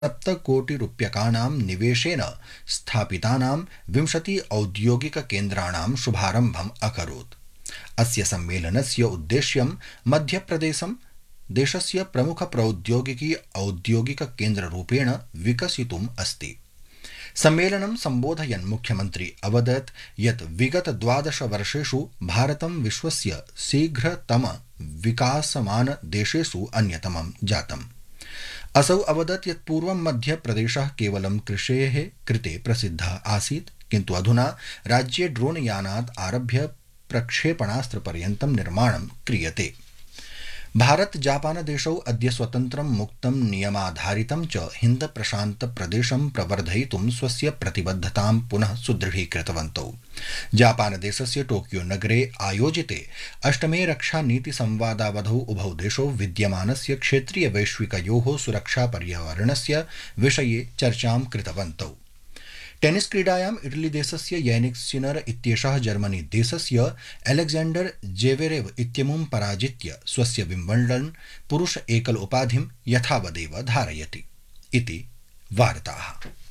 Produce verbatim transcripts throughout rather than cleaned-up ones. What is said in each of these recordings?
सप्तकोटिरूप्यकाणां निवेशेन स्थापितानां विंशति औद्योगिककेन्द्राणां शुभारम्भम् अकरोत्। अस्य सम्मेलनस्य उद्देश्यं मध्यप्रदेशं देशस्य प्रमुख प्रौद्योगिकी औद्योगिककेन्द्ररूपेण विकसितुम् अस्ति। सम्मेलनं सम्बोधयन् मुख्यमंत्री अवदत् यत् विगत द्वादश वर्षेषु भारतं विश्वस्य शीघ्रतम विकासमान देशेषु अन्यतमं जातम्। असौ अवदत् यत् पूर्वं मध्यप्रदेशः केवलं कृषेः कृते प्रसिद्धः आसीत्, किन्तु अधुना राज्ये ड्रोन यानात् आरभ्य प्रक्षेपणास्त्रपर्यन्तं निर्माणं क्रियते। भारत जापान देशौ अद्य स्वतन्त्रं मुक्तं नियमाधारितं च हिन्द प्रशान्त प्रदेशं प्रवर्धयितुं स्वस्य प्रतिबद्धतां पुनः सुदृढीकृतवन्तौ। जापान देशस्य टोकियो नगरे आयोजिते अष्टमे रक्षा नीति संवादावधौ उभौ देशौ विद्यमानस्य क्षेत्रीय वैश्विकयोः सुरक्षा पर्यावरणस्य विषये चर्चां कृतवन्तौ। टेनिस क्रीडायाम् इटली देशस्य यैनिक सिनर इत्येषः जर्मनी देशस्य अलेक्जेंडर जेवेरेव इत्यमुं पराजित्य स्वस्य विम्बल्डन् पुरुष एकल उपाधिं यथावदेव धारयति इति वार्ताः।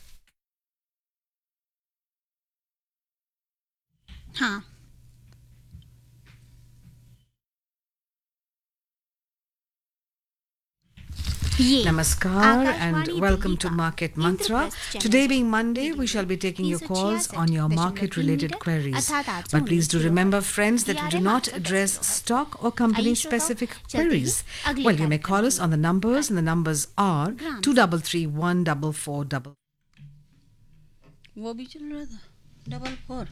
हाँ Namaskar and welcome to Market Mantra. Today being Monday, we shall be taking your calls on your market-related queries. But please do remember, friends, that we do not address stock or company-specific queries. Well, you may call us on the numbers, and the numbers are two three three one four four double. वो भी चल रहा था double four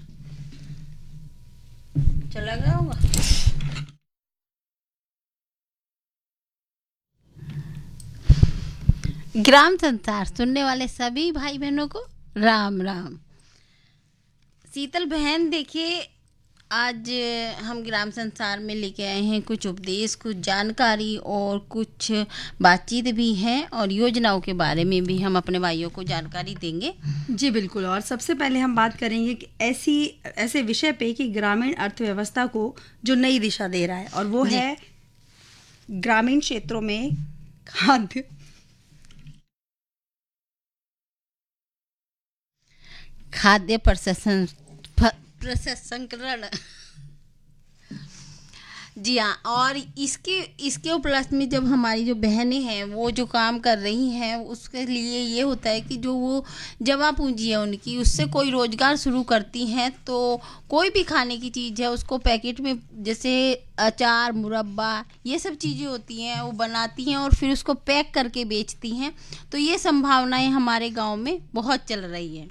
चला गया होगा। ग्राम संसार सुनने वाले सभी भाई बहनों को राम राम। शीतल बहन, देखिए आज हम ग्राम संसार में लेके आए हैं कुछ उपदेश, कुछ जानकारी और कुछ बातचीत भी है, और योजनाओं के बारे में भी हम अपने भाइयों को जानकारी देंगे। जी बिल्कुल। और सबसे पहले हम बात करेंगे कि ऐसी ऐसे विषय पे कि ग्रामीण अर्थव्यवस्था को जो नई दिशा दे रहा है, और वो है ग्रामीण क्षेत्रों में खाद्य खाद्य प्रसंस्करण प्रसंस्करण जी हाँ। और इसके इसके उपलक्ष्य में जब हमारी जो बहनें हैं वो जो काम कर रही हैं, उसके लिए ये होता है कि जो वो जमा पूंजी है उनकी, उससे कोई रोजगार शुरू करती हैं, तो कोई भी खाने की चीज़ है उसको पैकेट में, जैसे अचार, मुरब्बा, ये सब चीज़ें होती हैं, वो बनाती हैं और फिर उसको पैक करके बेचती हैं। तो ये संभावनाएं हमारे गाँव में बहुत चल रही हैं।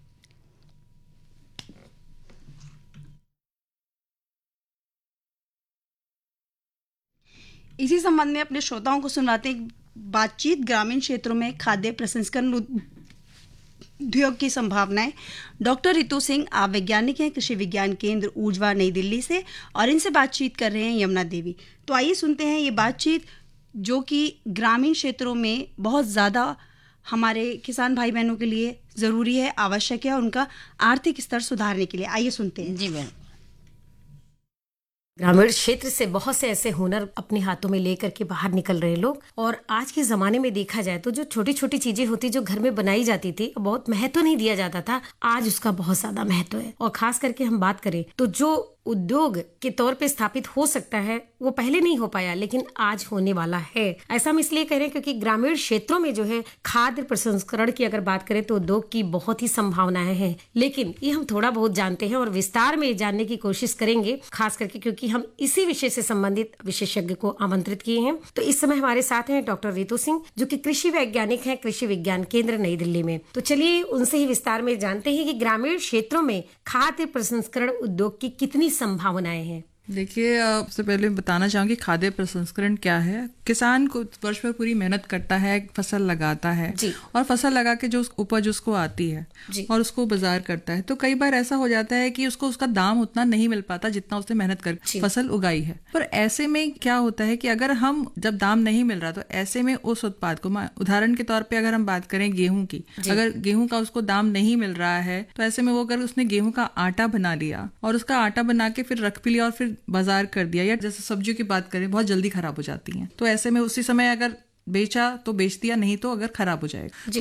इसी संबंध में अपने श्रोताओं को सुनाते हैं बातचीत ग्रामीण क्षेत्रों में खाद्य प्रसंस्करण उद्योग की संभावनाएं। डॉक्टर रितु सिंह आप वैज्ञानिक हैं कृषि विज्ञान केंद्र ऊर्जा नई दिल्ली से, और इनसे बातचीत कर रहे हैं यमुना देवी। तो आइए सुनते हैं ये बातचीत जो कि ग्रामीण क्षेत्रों में बहुत ज़्यादा हमारे किसान भाई बहनों के लिए ज़रूरी है, आवश्यक है, और उनका आर्थिक स्तर सुधारने के लिए। आइए सुनते हैं। जी बहन। ग्रामीण क्षेत्र से बहुत से ऐसे हुनर अपने हाथों में लेकर के बाहर निकल रहे लोग, और आज के ज़माने में देखा जाए तो जो छोटी छोटी चीज़ें होती जो घर में बनाई जाती थी बहुत महत्व नहीं दिया जाता था, आज उसका बहुत ज़्यादा महत्व है। और खास करके हम बात करें तो जो उद्योग के तौर पे स्थापित हो सकता है वो पहले नहीं हो पाया, लेकिन आज होने वाला है। ऐसा हम इसलिए कह रहे हैं क्योंकि ग्रामीण क्षेत्रों में जो है खाद्य प्रसंस्करण की अगर बात करें तो उद्योग की बहुत ही संभावनाएं हैं, लेकिन ये हम थोड़ा बहुत जानते हैं और विस्तार में जानने की कोशिश करेंगे, खास करके क्योंकि हम इसी विषय से संबंधित विशेषज्ञ को आमंत्रित किए हैं। तो इस समय हमारे साथ हैं डॉक्टर रितु सिंह, जो कि कृषि वैज्ञानिक हैं कृषि विज्ञान केंद्र नई दिल्ली में। तो चलिए उनसे ही विस्तार में जानते हैं कि ग्रामीण क्षेत्रों में खाद्य प्रसंस्करण उद्योग की कितनी संभावनाएं हैं। देखिए, सबसे पहले बताना चाहूँगी खाद्य प्रसंस्करण क्या है। किसान को वर्ष भर पूरी मेहनत करता है, फसल लगाता है और फसल लगा के जो उपज उसको आती है और उसको बाजार करता है, तो कई बार ऐसा हो जाता है कि उसको उसका दाम उतना नहीं मिल पाता जितना उसने मेहनत कर फसल उगाई है। पर ऐसे में क्या होता है कि अगर हम जब दाम नहीं मिल रहा तो ऐसे में उस उत्पाद को, उदाहरण के तौर पर अगर हम बात करें गेहूं की, अगर गेहूं का उसको दाम नहीं मिल रहा है तो ऐसे में वो अगर उसने गेहूं का आटा बना लिया और उसका आटा बना के फिर रख भी लिया और फिर बाजार कर दिया, या जैसे सब्जियों की बात करें बहुत जल्दी खराब हो जाती हैं, तो ऐसे में उसी समय अगर बेचा तो बेच दिया, नहीं तो अगर खराब हो जाएगा।